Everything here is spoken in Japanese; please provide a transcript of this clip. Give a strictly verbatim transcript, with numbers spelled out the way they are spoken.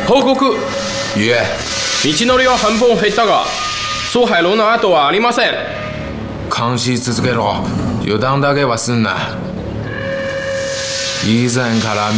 報告。 いえ、 道のりは半分減ったが、総海路の跡はありません。 監視続けろ。油断だけはすんな。以前から